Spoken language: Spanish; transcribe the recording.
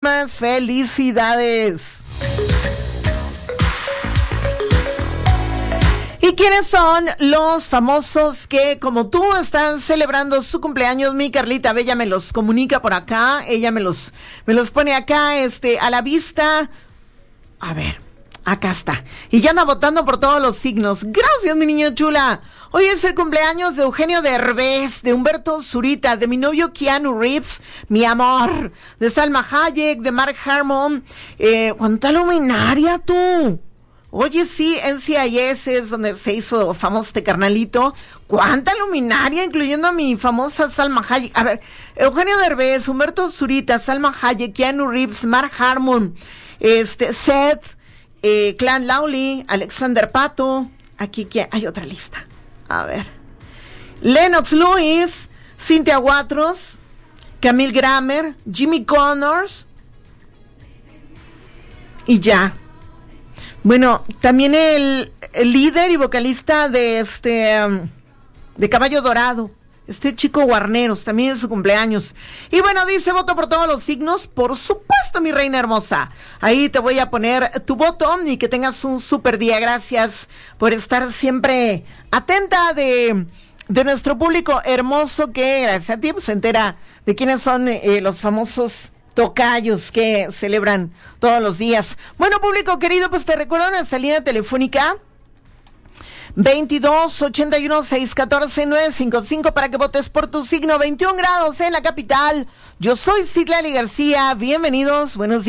Más felicidades. ¿Y quiénes son los famosos que, como tú, están celebrando su cumpleaños? Mi Carlita Bella me los comunica por acá. Ella me los pone acá, a la vista. A ver, acá está. Y ya anda votando por todos los signos. Gracias, mi niña chula. Hoy es el cumpleaños de Eugenio Derbez, de Humberto Zurita, de mi novio Keanu Reeves, mi amor, de Salma Hayek, de Mark Harmon. ¿Cuánta luminaria tú? Oye, sí, NCIS es donde se hizo famoso este carnalito. ¿Cuánta luminaria, incluyendo a mi famosa Salma Hayek? A ver, Eugenio Derbez, Humberto Zurita, Salma Hayek, Keanu Reeves, Mark Harmon, Seth, Clan Lawley, Alexander Pato. Aquí hay otra lista. A ver. Lennox Lewis, Cynthia Watros, Camille Grammer, Jimmy Connors. Y ya. Bueno, también el líder y vocalista de de Caballo Dorado, chico Guarneros, también es su cumpleaños. Y bueno, dice, voto por todos los signos, por supuesto, mi reina hermosa. Ahí te voy a poner tu voto y que tengas un súper día. Gracias por estar siempre atenta de nuestro público hermoso que, gracias a ti, pues se entera de quiénes son los famosos tocayos que celebran todos los días. Bueno, público querido, pues te recuerdo nuestra línea telefónica 22-81-614-955 para que votes por tu signo. 21 grados en la capital. Yo soy Citlali García. Bienvenidos, buenos días.